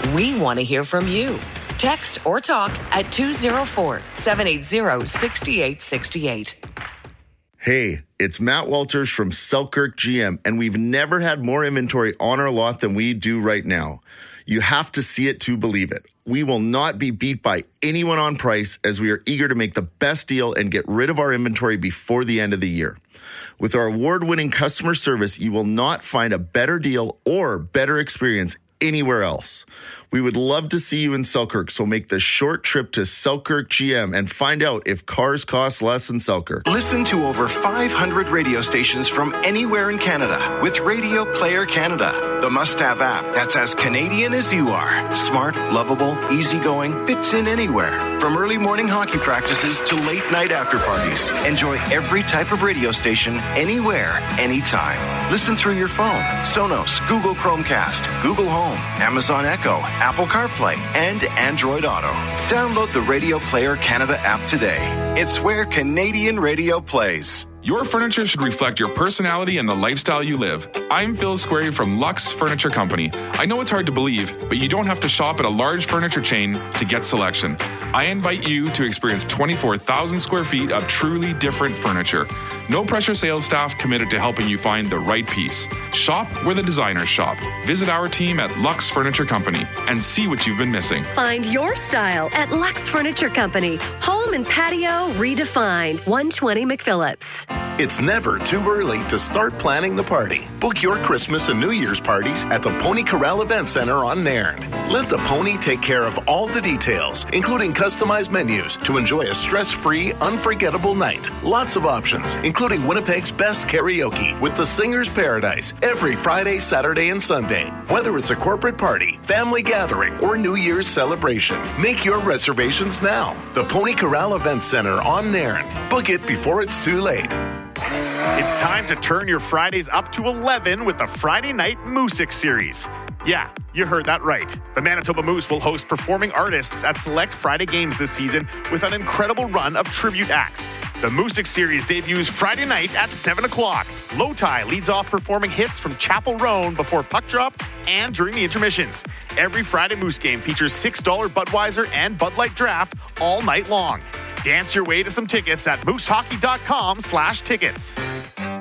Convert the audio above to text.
We want to hear from you. Text or talk at 204-780-6868. Hey, it's Matt Walters from Selkirk GM, and we've never had more inventory on our lot than we do right now. You have to see it to believe it. We will not be beat by anyone on price, as we are eager to make the best deal and get rid of our inventory before the end of the year. With our award-winning customer service, you will not find a better deal or better experience anywhere else. We would love to see you in Selkirk, so make the short trip to Selkirk GM and find out if cars cost less in Selkirk. Listen to over 500 radio stations from anywhere in Canada with Radio Player Canada, the must-have app that's as Canadian as you are. Smart, lovable, easygoing, fits in anywhere. From early morning hockey practices to late night after parties. Enjoy every type of radio station, anywhere, anytime. Listen through your phone, Sonos, Google Chromecast, Google Home, Amazon Echo, Apple CarPlay, and Android Auto. Download the Radio Player Canada app today. It's where Canadian radio plays. Your furniture should reflect your personality and the lifestyle you live. I'm Phil Squarey from Lux Furniture Company. I know it's hard to believe, but you don't have to shop at a large furniture chain to get selection. I invite you to experience 24,000 square feet of truly different furniture. No pressure sales staff committed to helping you find the right piece. Shop where the designers shop. Visit our team at Lux Furniture Company and see what you've been missing. Find your style at Lux Furniture Company. Home and patio redefined. 120 McPhillips. It's never too early to start planning the party. Book your Christmas and New Year's parties at the Pony Corral Event Center on Nairn. Let the Pony take care of all the details, including customized menus to enjoy a stress-free, unforgettable night. Lots of options, including Winnipeg's best karaoke with the Singer's Paradise every Friday, Saturday, and Sunday. Whether it's a corporate party, family gathering, or New Year's celebration, make your reservations now. The Pony Corral Event Center on Nairn. Book it before it's too late. It's time to turn your Fridays up to 11 with the Friday Night Moosic Series. Yeah, you heard that right. The Manitoba Moose will host performing artists at select Friday games this season with an incredible run of tribute acts. The Moosic Series debuts Friday night at 7 o'clock. Lowtie leads off performing hits from Chapel Roan before puck drop and during the intermissions. Every Friday Moose game features $6 Budweiser and Bud Light draft all night long. Dance your way to some tickets at moosehockey.com/tickets.